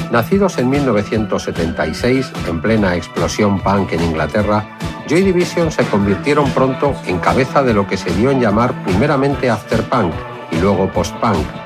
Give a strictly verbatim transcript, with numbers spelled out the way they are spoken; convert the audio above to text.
Nacidos en mil novecientos setenta y seis, en plena explosión punk en Inglaterra, Joy Division se convirtieron pronto en cabeza de lo que se dio en llamar primeramente afterpunk y luego postpunk,